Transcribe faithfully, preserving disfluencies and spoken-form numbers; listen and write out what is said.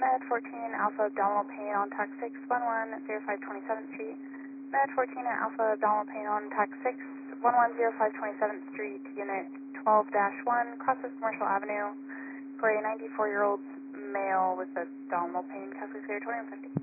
Med fourteen Alpha Abdominal Pain on TAC six one one zero five twenty-seventh Street. Med fourteen Alpha Abdominal Pain on TAC six one one zero five twenty-seventh Street, Unit twelve dash one, crosses Commercial Avenue, for a ninety-four-year-old male with abdominal pain, Catholic Clear twenty-one fifty.